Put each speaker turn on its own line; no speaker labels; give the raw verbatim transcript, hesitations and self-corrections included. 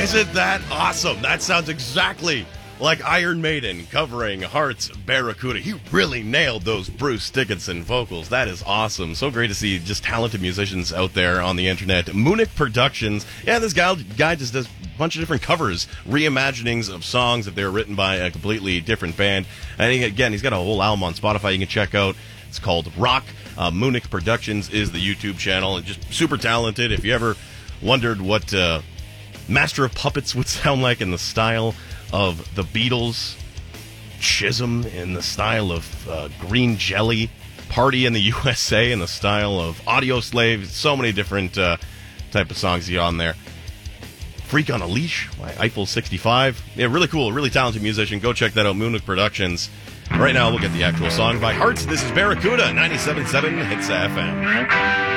Isn't that awesome? That sounds exactly like Iron Maiden covering Heart's Barracuda. He really nailed those Bruce Dickinson vocals. That is awesome. So great to see just talented musicians out there on the internet. Munich Productions. Yeah, this guy, guy just does a bunch of different covers, reimaginings of songs if they were written by a completely different band. And he, again, he's got a whole album on Spotify you can check out. It's called Rock. Uh, Munich Productions is the YouTube channel. And just super talented. If you ever wondered what uh, Master of Puppets would sound like in the style of the Beatles, Chisholm in the style of uh, Green Jelly, Party in the U S A in the style of Audio Slave, so many different uh, type of songs you on there. Freak on a Leash by Eiffel sixty-five. Yeah, really cool, really talented musician. Go check that out, Munich Productions. Right now, we'll get the actual song by Hearts. This is Barracuda, ninety-seven point seven Hits F M.